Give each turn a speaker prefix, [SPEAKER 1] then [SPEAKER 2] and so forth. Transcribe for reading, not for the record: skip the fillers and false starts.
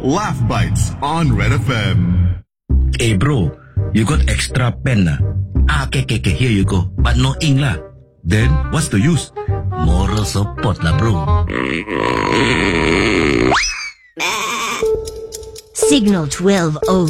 [SPEAKER 1] Laugh Bites on Red FM.
[SPEAKER 2] Hey bro, you got extra pen na? Okay, here you go. But no ink lah. Then, what's the use? Moral support lah bro.
[SPEAKER 3] Signal 12